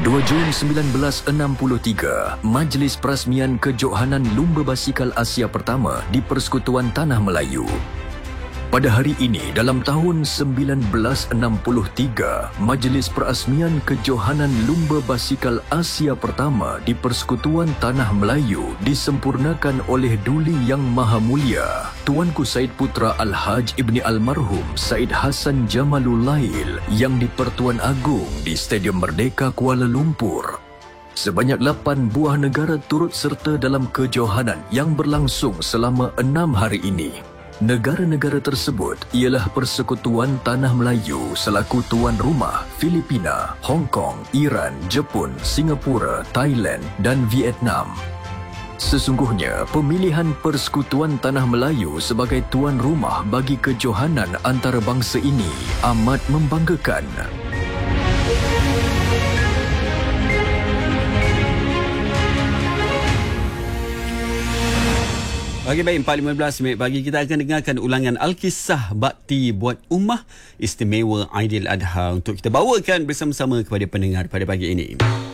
2 Jun 1963, Majlis Perasmian Kejohanan Lumba Basikal Asia pertama di Persekutuan Tanah Melayu. Pada hari ini, dalam tahun 1963, Majlis Perasmian Kejohanan Lumba Basikal Asia pertama di Persekutuan Tanah Melayu disempurnakan oleh Duli Yang Maha Mulia, Tuanku Said Putra Al-Haj Ibni Almarhum Said Hassan Jamalul Lail yang di-Pertuan Agong di Stadium Merdeka Kuala Lumpur. Sebanyak 8 buah negara turut serta dalam kejohanan yang berlangsung selama 6 hari ini. Negara-negara tersebut ialah Persekutuan Tanah Melayu selaku tuan rumah, Filipina, Hong Kong, Iran, Jepun, Singapura, Thailand dan Vietnam. Sesungguhnya, pemilihan Persekutuan Tanah Melayu sebagai tuan rumah bagi kejohanan antarabangsa ini amat membanggakan. Okey, baik, 4.15 minit pagi kita akan dengarkan ulangan Al-Kisah Bakti Buat Ummah Istimewa Aidil Adha untuk kita bawakan bersama-sama kepada pendengar pada pagi ini.